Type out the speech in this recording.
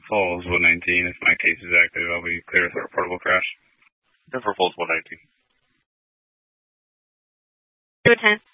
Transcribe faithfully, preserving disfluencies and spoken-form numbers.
Falls one nineteen, if my case is active, I'll be clear for a portable crash. Denver Falls one nineteen. two ten.